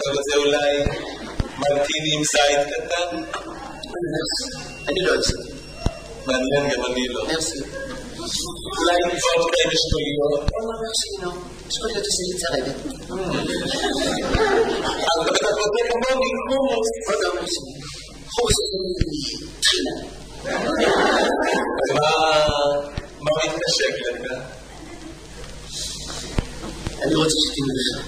אתה רוצה אולי מרטיני עם זית קטן? אני לא אצא. מעניין, גם אני לא. מרסי. אולי נפעות כאלה שטויות? מרסי, לא. שכל להיות עושה לי צרבת. אבל אתה רוצה כמוני חומוס. עוד לא מרסי. חומוס תחילה. מה מתנשק לך? אני רוצה שתלמדך.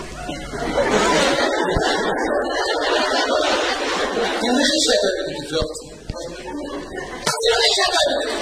תלמדך שאתה תבלוק. תלמדך שאתה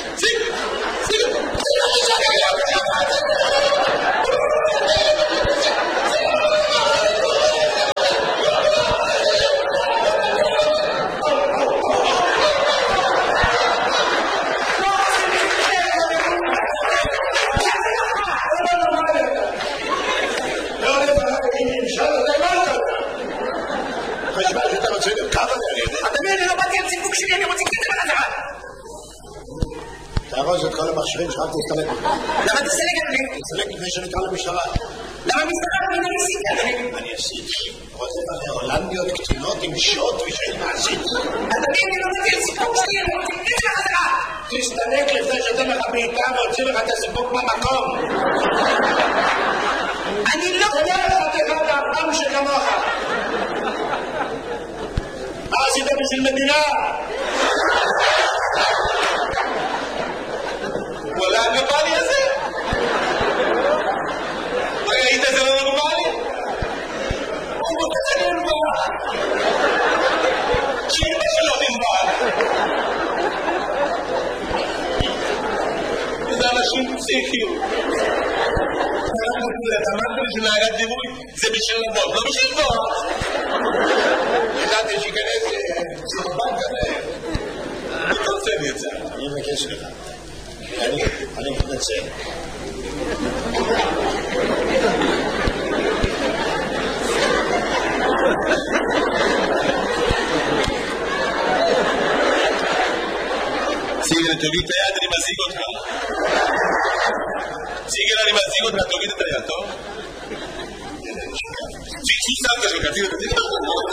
תארוז את כל המכשירים שלך תסתלק. למה תסתלק את זה? תסתלק לפני שנקרא למשטרה. למה המשטרה לא מנהלת? אני עשיתי. רוצה בהולנדיות קטינות עם שוט ושאין מעשית. אני לא מבין סיפוק שלי, אני רוצה לתת לך חזרה. תסתלק לפני שאתם לך בעיטה והוציא לך את הסיפוק במקום. אני לא... תודה לך תחד האפם שכמוך. מה עשית בשביל מדינה? וואלה, הנורמלי הזה? ראית זה לא נורמלי? הוא רוצה נורמל. שאימא שלו נורמל. זה אנשים פסיכיים. אתה אמרת לי שנהגת דימוי זה בשביל לבוא, לא בשביל לבוא. ידעתי שיכנס סרבן כזה. אני רוצה לי את זה. אני מבקש לך. אני מתנצל. סיגל, תוריד את היד, אני מזיג אותך. סיגל, אני מזיג אותך, תוריד את היד, טוב? שישי סבתא שלך, תוריד את היד.